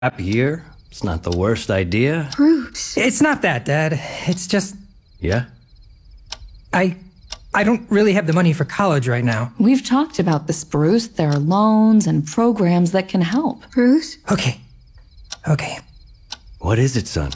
Gap year? It's not the worst idea. Bruce. It's not that, Dad. It's just... Yeah? I don't really have the money for college right now. We've talked about this, Bruce. There are loans and programs that can help. Bruce? Okay. What is it, son?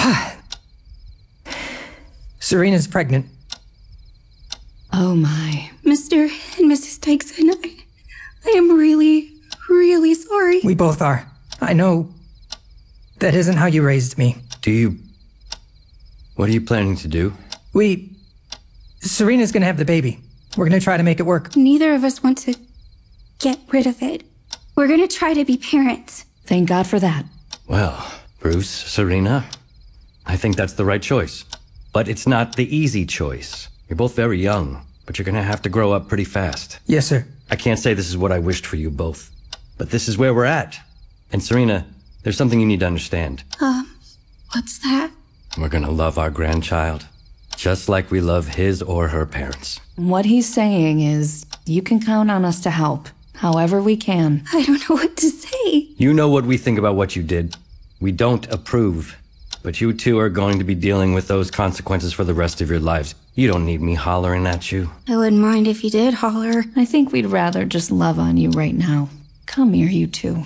Serena's pregnant. Oh my. Mr. and Mrs. Dykson, I am really, really sorry. We both are. I know that isn't how you raised me. What are you planning to do? Serena's gonna have the baby. We're gonna try to make it work. Neither of us want to get rid of it. We're gonna try to be parents. Thank God for that. Well, Bruce, Serena, I think that's the right choice. But it's not the easy choice. You're both very young, but you're gonna have to grow up pretty fast. Yes, sir. I can't say this is what I wished for you both, but this is where we're at. And Serena, there's something you need to understand. What's that? We're gonna love our grandchild, just like we love his or her parents. What he's saying is, you can count on us to help, however we can. I don't know what to say. You know what we think about what you did. We don't approve. But you two are going to be dealing with those consequences for the rest of your lives. You don't need me hollering at you. I wouldn't mind if you did holler. I think we'd rather just love on you right now. Come here, you two.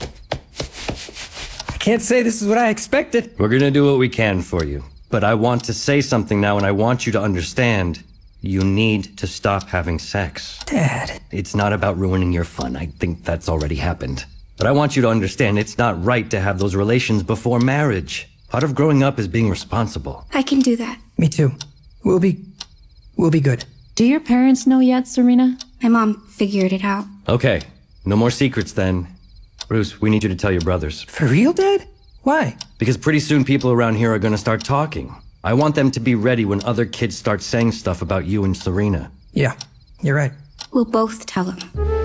I can't say this is what I expected. We're gonna do what we can for you. But I want to say something now, and I want you to understand. You need to stop having sex. Dad. It's not about ruining your fun. I think that's already happened. But I want you to understand it's not right to have those relations before marriage. Part of growing up is being responsible. I can do that. Me too. We'll be good. Do your parents know yet, Serena? My mom figured it out. Okay, no more secrets then. Bruce, we need you to tell your brothers. For real, Dad? Why? Because pretty soon people around here are gonna start talking. I want them to be ready when other kids start saying stuff about you and Serena. Yeah, you're right. We'll both tell them.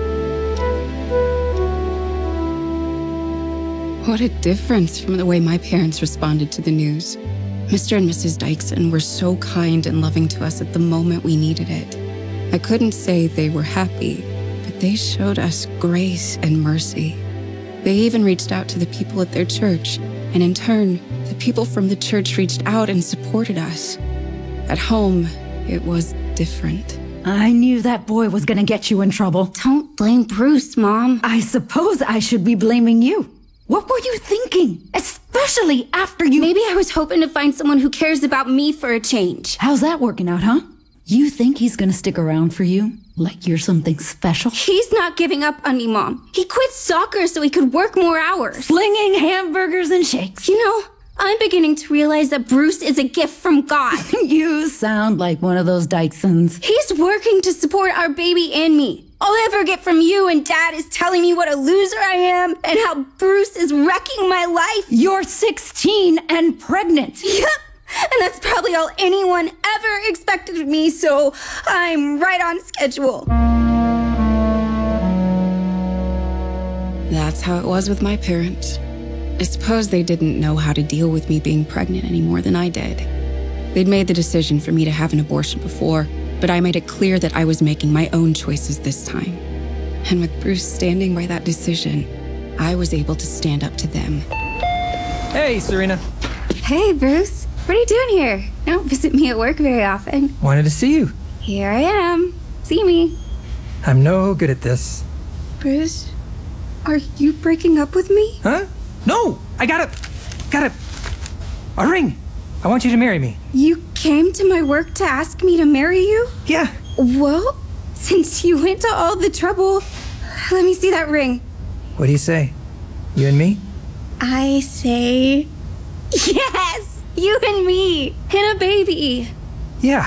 What a difference from the way my parents responded to the news. Mr. and Mrs. Dykson were so kind and loving to us at the moment we needed it. I couldn't say they were happy, but they showed us grace and mercy. They even reached out to the people at their church, and in turn, the people from the church reached out and supported us. At home, it was different. I knew that boy was gonna get you in trouble. Don't blame Bruce, Mom. I suppose I should be blaming you. What were you thinking? Especially after you... Maybe I was hoping to find someone who cares about me for a change. How's that working out, huh? You think he's gonna stick around for you? Like you're something special? He's not giving up on me, Mom. He quit soccer so he could work more hours. Slinging hamburgers and shakes. You know, I'm beginning to realize that Bruce is a gift from God. You sound like one of those Dykesons. He's working to support our baby and me. All I ever get from you and Dad is telling me what a loser I am and how Bruce is wrecking my life. You're 16 and pregnant. Yep. And that's probably all anyone ever expected of me, so I'm right on schedule. That's how it was with my parents. I suppose they didn't know how to deal with me being pregnant any more than I did. They'd made the decision for me to have an abortion before, but I made it clear that I was making my own choices this time. And with Bruce standing by that decision, I was able to stand up to them. Hey, Serena. Hey, Bruce. What are you doing here? You don't visit me at work very often. Wanted to see you. Here I am. See me. I'm no good at this. Bruce, are you breaking up with me? Huh? No! I got a ring! I want you to marry me. You came to my work to ask me to marry you? Yeah. Well, since you went to all the trouble, let me see that ring. What do you say? You and me? I say, yes! You and me, and a baby. Yeah.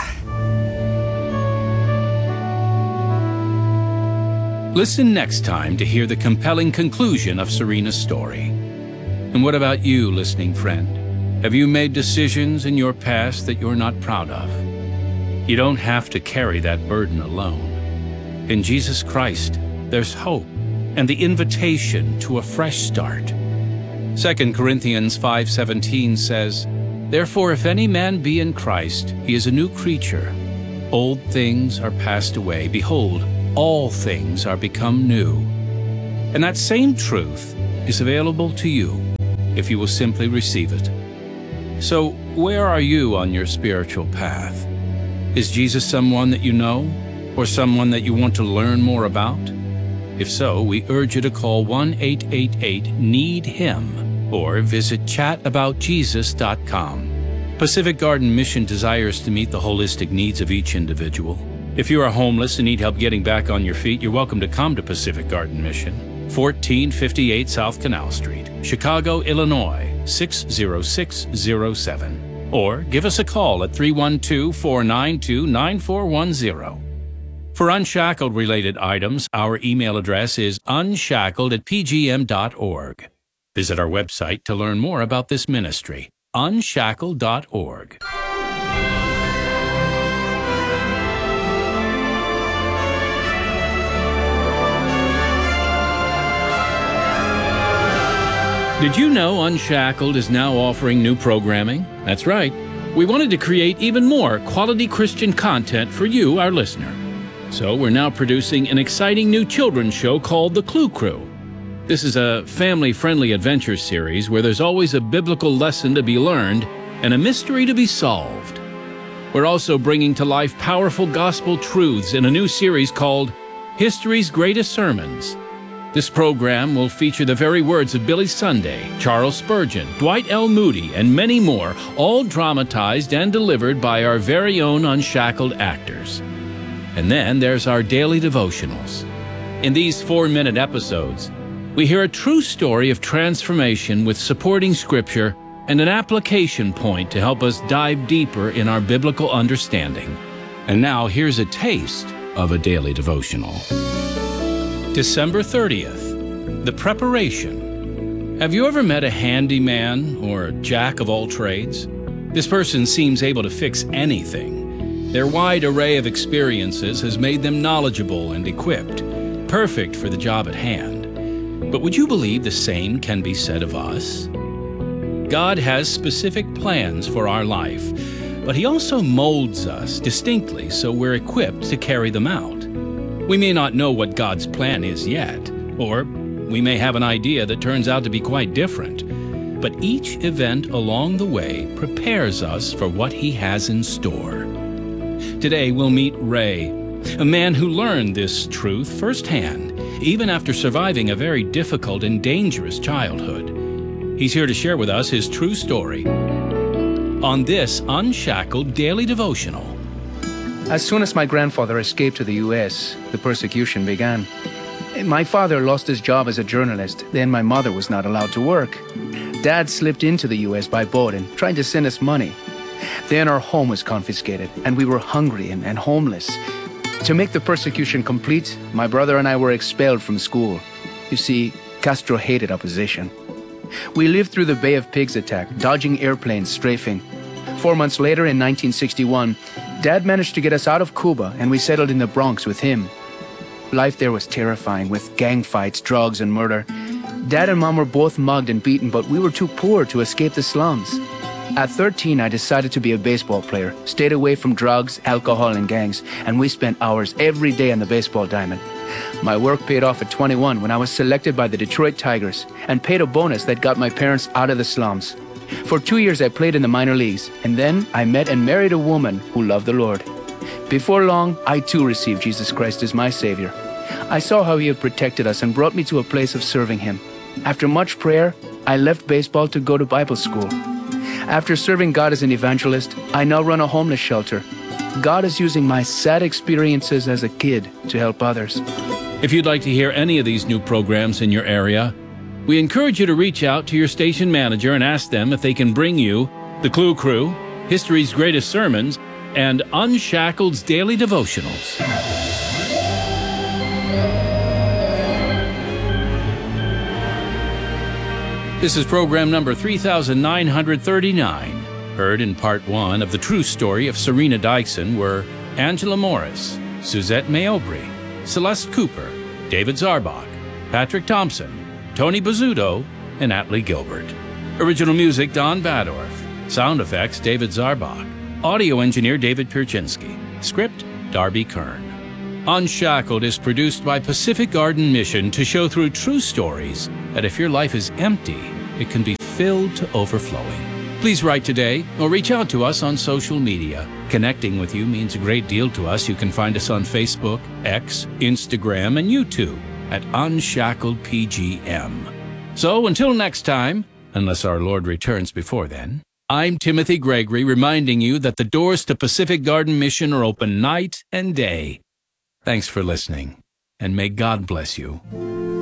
Listen next time to hear the compelling conclusion of Serena's story. And what about you, listening friend? Have you made decisions in your past that you're not proud of? You don't have to carry that burden alone. In Jesus Christ, there's hope and the invitation to a fresh start. 2 Corinthians 5:17 says, "Therefore, if any man be in Christ, he is a new creature. Old things are passed away. Behold, all things are become new." And that same truth is available to you. if you will simply receive it. So, where are you on your spiritual path? Is Jesus someone that you know, or someone that you want to learn more about? If so, we urge you to call 1-888-NEED-HIM or visit chataboutjesus.com. Pacific Garden Mission desires to meet the holistic needs of each individual. If you are homeless and need help getting back on your feet, you're welcome to come to Pacific Garden Mission, 1458 South Canal Street, Chicago, Illinois, 60607. Or give us a call at 312-492-9410. For Unshackled-related items, our email address is unshackled@pgm.org. Visit our website to learn more about this ministry, unshackled.org. Did you know Unshackled is now offering new programming? That's right. We wanted to create even more quality Christian content for you, our listener. So we're now producing an exciting new children's show called The Clue Crew. This is a family-friendly adventure series where there's always a biblical lesson to be learned and a mystery to be solved. We're also bringing to life powerful gospel truths in a new series called History's Greatest Sermons. This program will feature the very words of Billy Sunday, Charles Spurgeon, Dwight L. Moody, and many more, all dramatized and delivered by our very own Unshackled actors. And then there's our daily devotionals. In these 4-minute episodes, we hear a true story of transformation with supporting scripture and an application point to help us dive deeper in our biblical understanding. And now here's a taste of a daily devotional. December 30th, the preparation. Have you ever met a handyman or jack of all trades? This person seems able to fix anything. Their wide array of experiences has made them knowledgeable and equipped, perfect for the job at hand. But would you believe the same can be said of us? God has specific plans for our life, but He also molds us distinctly so we're equipped to carry them out. We may not know what God's plan is yet, or we may have an idea that turns out to be quite different. But each event along the way prepares us for what He has in store. Today we'll meet Ray, a man who learned this truth firsthand, even after surviving a very difficult and dangerous childhood. He's here to share with us his true story on this Unshackled Daily Devotional. As soon as my grandfather escaped to the U.S., the persecution began. My father lost his job as a journalist, then my mother was not allowed to work. Dad slipped into the U.S. by boat and tried to send us money. Then our home was confiscated, and we were hungry and homeless. To make the persecution complete, my brother and I were expelled from school. You see, Castro hated opposition. We lived through the Bay of Pigs attack, dodging airplanes strafing. 4 months later, in 1961, Dad managed to get us out of Cuba, and we settled in the Bronx with him. Life there was terrifying, with gang fights, drugs, and murder. Dad and Mom were both mugged and beaten, but we were too poor to escape the slums. At 13, I decided to be a baseball player, stayed away from drugs, alcohol, and gangs, and we spent hours every day on the baseball diamond. My work paid off at 21 when I was selected by the Detroit Tigers and paid a bonus that got my parents out of the slums. For 2 years, I played in the minor leagues, and then I met and married a woman who loved the Lord. Before long, I too received Jesus Christ as my Savior. I saw how He had protected us and brought me to a place of serving Him. After much prayer, I left baseball to go to Bible school. After serving God as an evangelist, I now run a homeless shelter. God is using my sad experiences as a kid to help others. If you'd like to hear any of these new programs in your area, we encourage you to reach out to your station manager and ask them if they can bring you The Clue Crew, History's Greatest Sermons, and Unshackled's Daily Devotionals. This is program number 3939. Heard in part 1 of the true story of Serena Dyson were Angela Morris, Suzette Mayobri, Celeste Cooper, David Zarbach, Patrick Thompson, Tony Bizzuto, and Atlee Gilbert. Original music, Don Badorf. Sound effects, David Zarbach. Audio engineer, David Pierczynski. Script, Darby Kern. Unshackled is produced by Pacific Garden Mission to show through true stories that if your life is empty, it can be filled to overflowing. Please write today or reach out to us on social media. Connecting with you means a great deal to us. You can find us on Facebook, X, Instagram, and YouTube at Unshackled PGM. So until next time, unless our Lord returns before then, I'm Timothy Gregory, reminding you that the doors to Pacific Garden Mission are open night and day. Thanks for listening, and may God bless you.